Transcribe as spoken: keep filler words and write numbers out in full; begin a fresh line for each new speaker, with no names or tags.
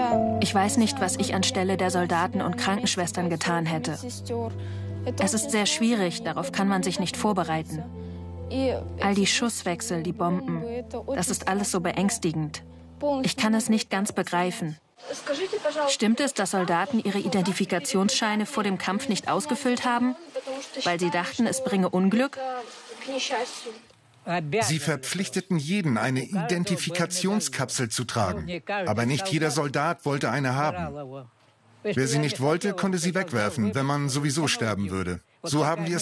Ich weiß nicht, was ich anstelle der Soldaten und Krankenschwestern getan hätte. Es ist sehr schwierig, darauf kann man sich nicht vorbereiten. All die Schusswechsel, die Bomben, das ist alles so beängstigend. Ich kann es nicht ganz begreifen. Stimmt es, dass Soldaten ihre Identifikationsscheine vor dem Kampf nicht ausgefüllt haben, weil sie dachten, es bringe Unglück?
Sie verpflichteten jeden, eine Identifikationskapsel zu tragen. Aber nicht jeder Soldat wollte eine haben. Wer sie nicht wollte, konnte sie wegwerfen, wenn man sowieso sterben würde. So haben wir es